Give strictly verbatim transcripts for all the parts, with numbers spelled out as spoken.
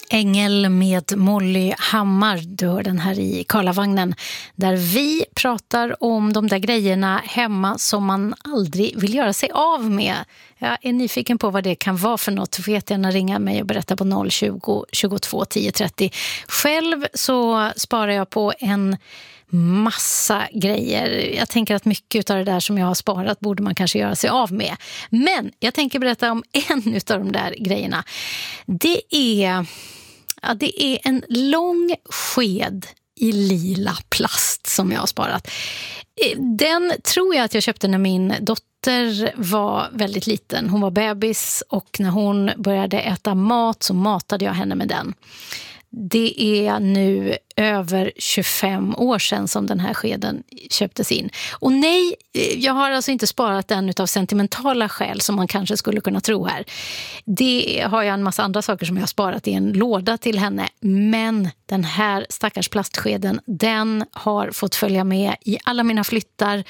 Ängel med Molly Hammar, du hör den här i Karlavagnen, där vi pratar om de där grejerna hemma som man aldrig vill göra sig av med. Jag är nyfiken på vad det kan vara för något. Får jättegärna ringa mig och berätta på noll tjugo, tjugotvå, tio trettio. Själv så sparar jag på en massa grejer. Jag tänker att mycket av det där som jag har sparat borde man kanske göra sig av med. Men jag tänker berätta om en av de där grejerna. Det är, ja, det är en lång sked i lila plast som jag har sparat. Den tror jag att jag köpte när min dotter var väldigt liten. Hon var bebis och när hon började äta mat så matade jag henne med den. Det är nu över tjugofem år sedan som den här skeden köptes in. Och nej, jag har alltså inte sparat den utav sentimentala skäl som man kanske skulle kunna tro här. Det har jag en massa andra saker som jag har sparat i en låda till henne. Men den här stackars plastskeden, den har fått följa med i alla mina flyttar.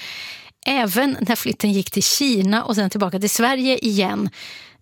Även när flytten gick till Kina och sen tillbaka till Sverige igen,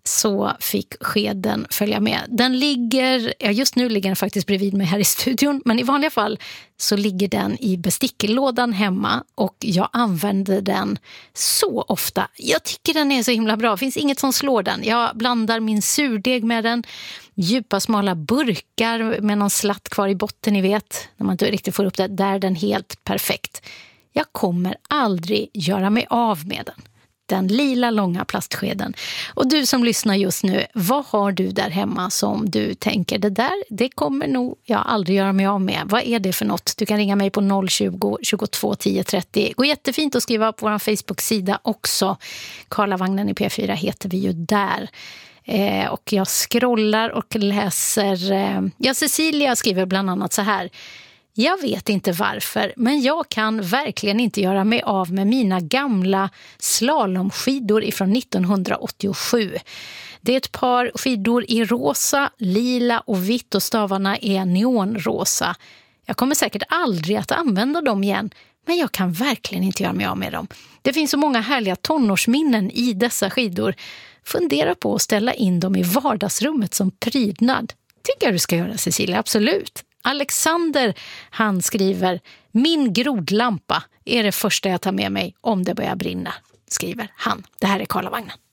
så fick skeden följa med. Den ligger, ja just nu ligger den faktiskt bredvid mig här i studion, men i vanliga fall så ligger den i besticklådan hemma och jag använder den så ofta. Jag tycker den är så himla bra, det finns inget som slår den. Jag blandar min surdeg med den, djupa smala burkar med någon slatt kvar i botten, ni vet, när man inte riktigt får upp det, där är den helt perfekt. Jag kommer aldrig göra mig av med den. Den lila långa plastskeden. Och du som lyssnar just nu, vad har du där hemma som du tänker, det där, det kommer nog jag aldrig göra mig av med. Vad är det för något? Du kan ringa mig på noll tjugo, tjugotvå, tio trettio. Går jättefint att skriva på vår Facebook-sida också. Karlavagnen i P fyra heter vi ju där. Eh, och jag scrollar och läser. Eh, ja, Cecilia skriver bland annat så här. Jag vet inte varför, men jag kan verkligen inte göra mig av med mina gamla slalomskidor ifrån nittonhundraåttiosju. Det är ett par skidor i rosa, lila och vitt och stavarna är neonrosa. Jag kommer säkert aldrig att använda dem igen, men jag kan verkligen inte göra mig av med dem. Det finns så många härliga tonårsminnen i dessa skidor. Fundera på att ställa in dem i vardagsrummet som prydnad. Tycker jag du ska göra, Cecilia, absolut. Alexander, han skriver, min grodlampa är det första jag tar med mig om det börjar brinna, skriver han. Det här är Karlavagnen.